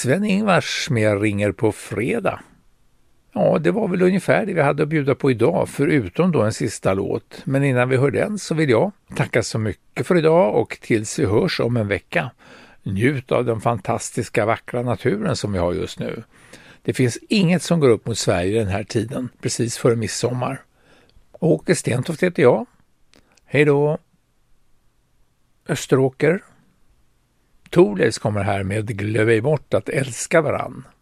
Sven-Ingvars med ringer på fredag. Ja, det var väl ungefär det vi hade att bjuda på idag, förutom då en sista låt. Men innan vi hör den så vill jag tacka så mycket för idag och tills vi hörs om en vecka. Njut av den fantastiska vackra naturen som vi har just nu. Det finns inget som går upp mot Sverige den här tiden, precis före midsommar. Åke Stentoft heter jag. Hej då! Österåker. Thorleifs kommer här med Glöm ej bort att älska varann.